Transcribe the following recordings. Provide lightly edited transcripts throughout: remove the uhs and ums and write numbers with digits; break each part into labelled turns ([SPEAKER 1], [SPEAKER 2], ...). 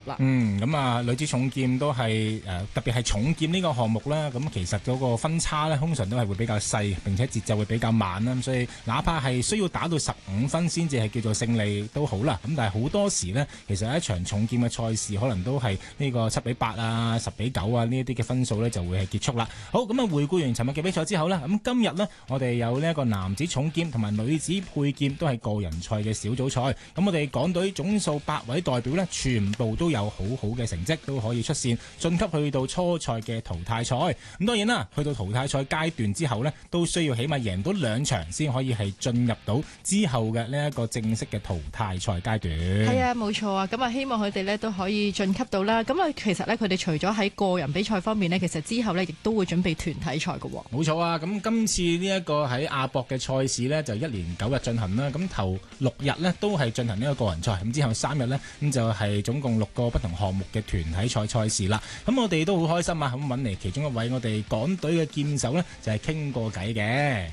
[SPEAKER 1] 咁啊，女子重劍都係特別係重劍呢個項目啦。咁其實嗰個分差咧，通常都係會比較細，並且節奏會比較慢啦。咁所以哪怕係需要打到15分先至係叫做勝利都好啦。咁但係好多時呢，其實一場重劍嘅賽事可能都係呢個7-8啊、10-9啊呢一啲嘅分數呢就會係結束啦。好，咁啊，回顧完尋日嘅比賽之後呢，咁今日呢，我哋有呢一個男子重劍同埋女子佩劍都係個人賽嘅小組賽。咁我哋港隊總數8位代表呢，全部都有好好嘅成績，都可以出線晉級去到初賽嘅淘汰賽。咁當然啦，去到淘汰賽階段之後呢，都需要起碼贏到2場先可以係進入到之後嘅呢一個正式嘅淘汰賽階段。
[SPEAKER 2] 係啊，冇錯啊。咁啊，希望佢哋呢都可以晉級到啦。咁啊，其實呢，佢哋除咗喺個人比賽方面呢，其實之後呢亦都會準備團體賽嘅。
[SPEAKER 1] 冇錯啊。咁今次呢一個喺亞博嘅賽事呢，就1連9日進行啦。咁頭6日呢都係進行呢個個人賽，咁之後3日呢，咁就係總共6個不同項目嘅團體賽事啦。咁我哋都好開心啊！咁揾嚟其中一位我哋港隊嘅劍手呢，就係傾過偈嘅。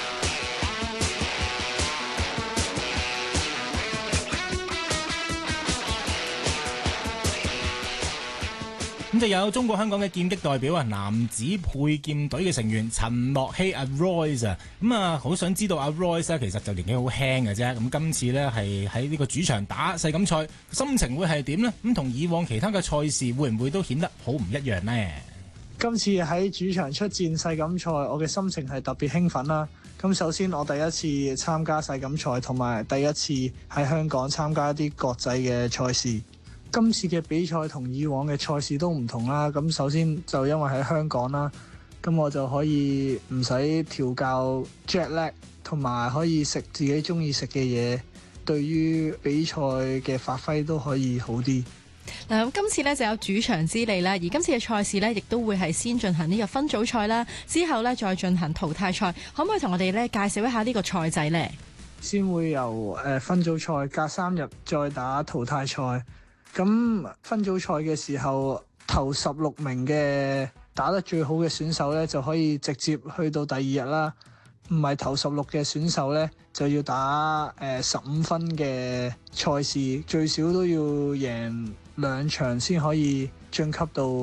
[SPEAKER 1] 咁就有中國香港嘅劍擊代表啊，男子佩劍隊嘅成員陳樂希阿 Royce 啊，咁啊好想知道阿 Royce 其實就年紀好輕嘅啫，咁今次呢係喺呢個主場打世錦賽，心情會係點呢？咁同以往其他嘅賽事會唔會都顯得好唔一樣呢？
[SPEAKER 3] 今次喺主場出戰世錦賽，我嘅心情係特別興奮啦。咁首先我第一次參加世錦賽，同埋第一次喺香港參加一啲國際嘅賽事。今次嘅比賽同以往嘅賽事都唔同啦。咁首先就因為喺香港啦，咁我就可以唔使調教 jet lag， 同埋可以食自己中意食嘅嘢，對於比賽嘅發揮都可以好啲。
[SPEAKER 2] 嗱，咁今次呢就有主場之利啦，而今次嘅賽事呢，亦都會係先進行呢個分組賽啦，之後呢再進行淘汰賽。可唔可以同我哋呢介紹一下呢個賽制呢？
[SPEAKER 3] 先會由分組賽隔3日再打淘汰賽。咁分組賽嘅時候，頭16名嘅打得最好嘅選手呢，就可以直接去到第2日啦。唔係頭16嘅選手呢，就要打15分嘅賽事，最少都要贏2場先可以晉級到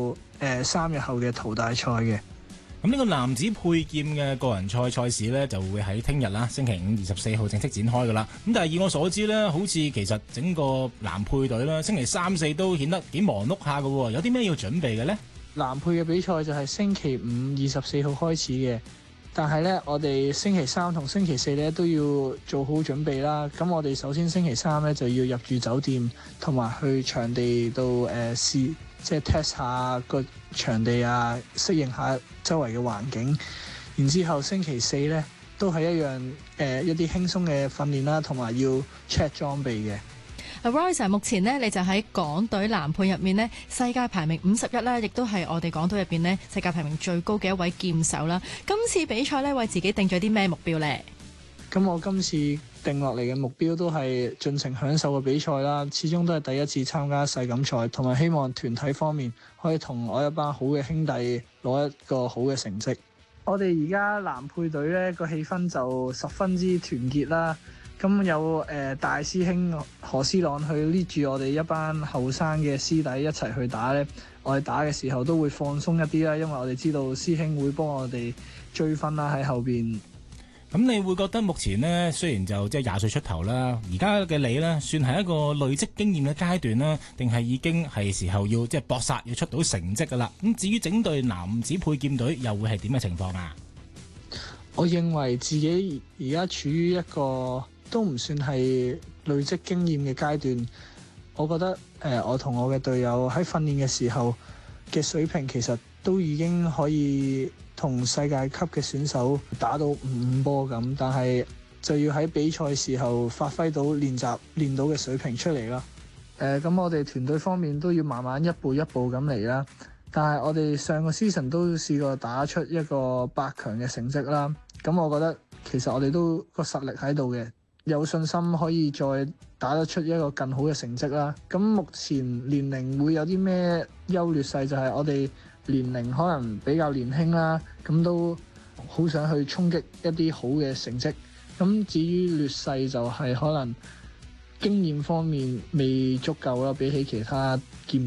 [SPEAKER 3] 3日後嘅淘汰賽嘅。
[SPEAKER 1] 咁呢個男子佩劍嘅個人賽事呢，就會喺聽日啦，星期5 24號正式展開噶啦。咁但係以我所知呢，好似其實整個男佩隊啦，星期3、4都顯得幾忙碌下噶喎。有啲咩要準備嘅呢？
[SPEAKER 3] 男佩嘅比賽就係星期5 24號開始嘅，但係呢，我哋星期3同星期4呢都要做好準備啦。咁我哋首先星期3呢就要入住酒店，同埋去場地度試，即係 test 下個場地啊，適應下周圍嘅環境。然之後星期4呢都係一樣一啲輕鬆嘅訓練啦，同埋要 check 裝備嘅。
[SPEAKER 2] Royce 目前呢，你就喺港隊男配入面呢，世界排名51啦，亦都係我哋港隊入邊呢世界排名最高嘅一位劍手啦。今次比賽呢，為自己定咗啲咩目標呢？
[SPEAKER 3] 咁我今次定落嚟嘅目標都係盡情享受嘅比賽啦，始終都係第一次參加世錦賽，同埋希望團體方面可以同我一班好嘅兄弟攞一個好嘅成績。我哋而家男配隊呢個氣氛就十分之團結啦。咁有大師兄何思朗去 lead 住我哋一班後生嘅師弟一齊去打呢，我哋打嘅時候都會放鬆一啲啦，因為我哋知道師兄會幫我哋追分啦喺後邊。
[SPEAKER 1] 咁你會覺得目前呢，雖然就即係20歲出頭啦，而家嘅你呢，算係一個累積經驗嘅階段啦，定係已經係時候要即係搏殺要出到成績噶啦？咁至於整隊男子佩劍隊又會係點嘅情況啊？
[SPEAKER 3] 我認為自己而家處於一個都唔算係累積經驗嘅階段。我覺得我同我嘅隊友喺訓練嘅時候嘅水平其實都已經可以同世界級嘅選手打到5-5波咁，但係就要喺比賽時候發揮到練到嘅水平出嚟啦。咁我哋團隊方面都要慢慢一步一步咁嚟啦。但係我哋上個 season 都試過打出一個8強嘅成績啦。咁我覺得其實我哋都個實力喺度嘅，有信心可以再打得出一個更好嘅成績啦。咁目前年齡會有啲咩優劣勢，就係我哋年齡可能比較年輕啦，咁都好想去衝擊一啲好嘅成績。咁至於劣勢就係可能經驗方面未足夠啦，比起其他劍